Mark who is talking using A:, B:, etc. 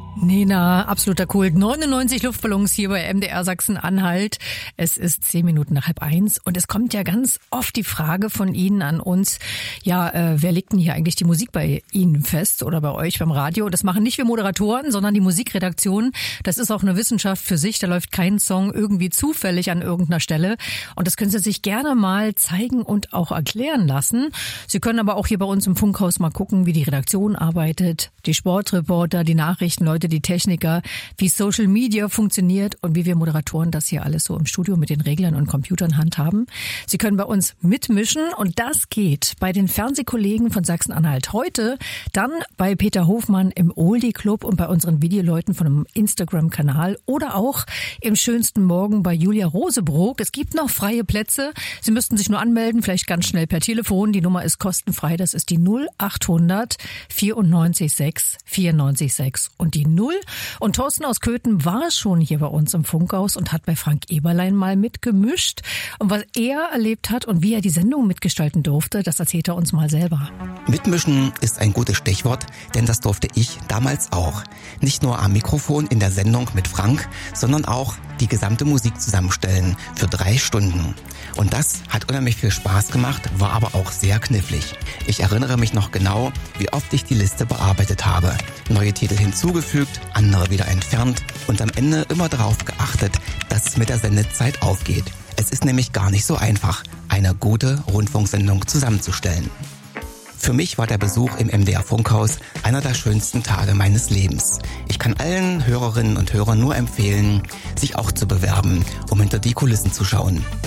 A: Nena, absoluter Kult. 99 Luftballons hier bei MDR Sachsen-Anhalt. Es ist 10 Minuten nach 12:30 und es kommt ja ganz oft die Frage von Ihnen an uns, ja, wer legt denn hier eigentlich die Musik bei Ihnen fest oder bei euch beim Radio? Das machen nicht wir Moderatoren, sondern die Musikredaktion. Das ist auch eine Wissenschaft für sich. Da läuft kein Song irgendwie zufällig an irgendeiner Stelle. Und das können Sie sich gerne mal zeigen und auch erklären lassen. Sie können aber auch hier bei uns im Funkhaus mal gucken, wie die Redaktion arbeitet, die Sportreporter, die Nachrichtenleute, die Techniker, wie Social Media funktioniert und wie wir Moderatoren das hier alles so im Studio mit den Reglern und Computern handhaben. Sie können bei uns mitmischen und das geht bei den Fernsehkollegen von Sachsen-Anhalt heute, dann bei Peter Hofmann im Oldie Club und bei unseren Videoleuten von einem Instagram-Kanal oder auch im schönsten Morgen bei Julia Rosebrook. Es gibt noch freie Plätze. Sie müssten sich nur anmelden, vielleicht ganz schnell per Telefon. Die Nummer ist kostenfrei. Das ist die 0800 94 6 94 6 und die 0. Und Thorsten aus Köthen war schon hier bei uns im Funkhaus und hat bei Frank Eberlein mal mitgemischt. Und was er erlebt hat und wie er die Sendung mitgestalten durfte, das erzählt er uns mal selber.
B: Mitmischen ist ein gutes Stichwort, denn das durfte ich damals auch. Nicht nur am Mikrofon in der Sendung mit Frank, sondern auch die gesamte Musik zusammenstellen für 3 Stunden. Und das hat unheimlich viel Spaß gemacht, war aber auch sehr knifflig. Ich erinnere mich noch genau, wie oft ich die Liste bearbeitet habe. Neue Titel hinzugefügt, andere wieder entfernt und am Ende immer darauf geachtet, dass es mit der Sendezeit aufgeht. Es ist nämlich gar nicht so einfach, eine gute Rundfunksendung zusammenzustellen. Für mich war der Besuch im MDR Funkhaus einer der schönsten Tage meines Lebens. Ich kann allen Hörerinnen und Hörern nur empfehlen, sich auch zu bewerben, um hinter die Kulissen zu schauen.